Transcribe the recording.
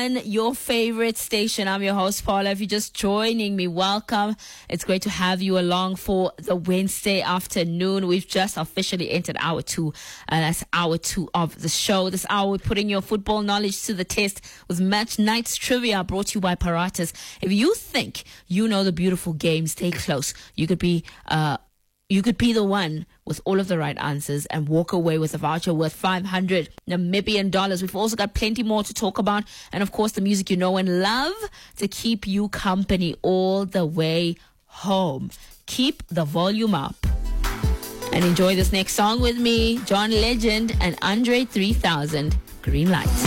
on your favorite station. I'm your host, Paula. If you're just joining me, welcome. It's great to have you along for the Wednesday afternoon. We've just officially entered hour 2. That's hour 2 of the show. This hour, we're putting your football knowledge to the test with Match Nights Trivia, brought to you by Paratus. If you think you know the beautiful game, stay close. You could be the one with all of the right answers and walk away with a voucher worth 500 Namibian dollars. We've also got plenty more to talk about. And of course, the music you know and love to keep you company all the way home. Keep the volume up. And enjoy this next song with me, John Legend and Andre 3000, Green Light.